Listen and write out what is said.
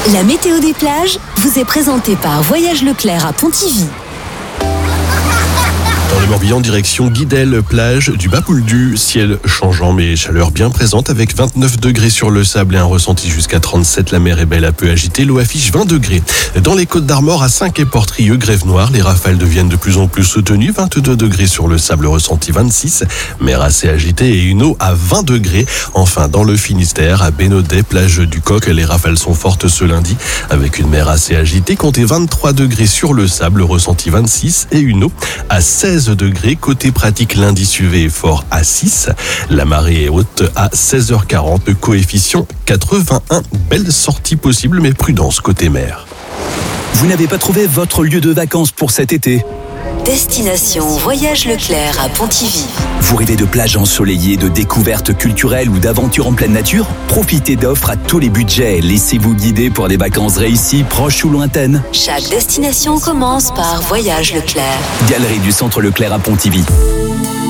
La météo des plages vous est présentée par Voyage Leclerc à Pontivy. Dans le Morbihan, direction Guidel, plage du Bas-Pouldu. Ciel changeant mais chaleur bien présente avec 29 degrés sur le sable et un ressenti jusqu'à 37. La mer est belle, un peu agitée. L'eau affiche 20 degrés. Dans les Côtes d'Armor, à Saint-Quay-Portrieux, Grève-Noire, les rafales deviennent de plus en plus soutenues. 22 degrés sur le sable, ressenti 26. Mer assez agitée et une eau à 20 degrés. Enfin, dans le Finistère, à Bénodet, plage du Coq, les rafales sont fortes ce lundi avec une mer assez agitée. Comptez 23 degrés sur le sable, ressenti 26 et une eau à 16 degrés. Côté pratique, l'indice UV est fort à 6. La marée est haute à 16h40, coefficient 81. Belle sortie possible, mais prudence côté mer. Vous n'avez pas trouvé votre lieu de vacances pour cet été ? Destination Voyage Leclerc à Pontivy. Vous rêvez de plages ensoleillées, de découvertes culturelles ou d'aventures en pleine nature ? Profitez d'offres à tous les budgets. Laissez-vous guider pour des vacances réussies, proches ou lointaines. Chaque destination commence par Voyage Leclerc. Galerie du Centre Leclerc à Pontivy.